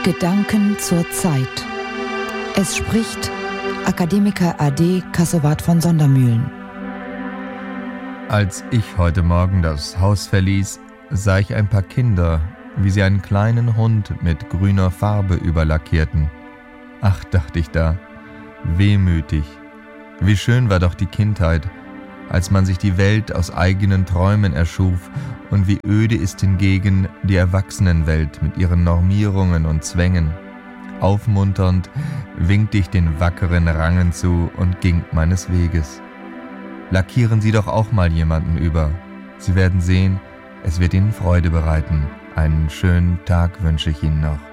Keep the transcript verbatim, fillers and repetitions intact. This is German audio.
Gedanken zur Zeit. Es spricht Akademiker A D Kassowat von Sondermühlen. Als ich heute Morgen das Haus verließ, sah ich ein paar Kinder, wie sie einen kleinen Hund mit grüner Farbe überlackierten. Ach, dachte ich da, wehmütig. Wie schön war doch die Kindheit, als man sich die Welt aus eigenen Träumen erschuf, und wie öde ist hingegen die Erwachsenenwelt mit ihren Normierungen und Zwängen. Aufmunternd winkte ich den wackeren Rangen zu und ging meines Weges. Lackieren Sie doch auch mal jemanden über. Sie werden sehen, es wird Ihnen Freude bereiten. Einen schönen Tag wünsche ich Ihnen noch.